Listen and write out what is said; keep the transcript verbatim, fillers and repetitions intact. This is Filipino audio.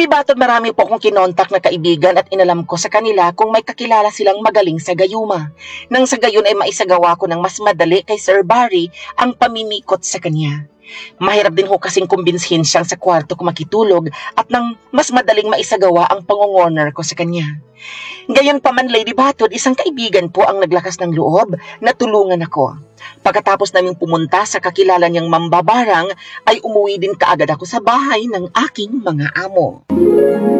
Lady Batod, marami po akong kinontak na kaibigan at inalam ko sa kanila kung may kakilala silang magaling sa gayuma. Nang sa gayon ay maisagawa ko ng mas madali kay Sir Barry ang pamimikot sa kanya. Mahirap din ho kasing kumbinsihin siyang sa kwarto ko makitulog at nang mas madaling maisagawa ang pangongorner ko sa kanya. Gayon pa man, Lady Batod, isang kaibigan po ang naglakas ng loob na tulungan ako. Pagkatapos naming pumunta sa kakilala niyang mambabarang, ay umuwi din kaagad ako sa bahay ng aking mga amo.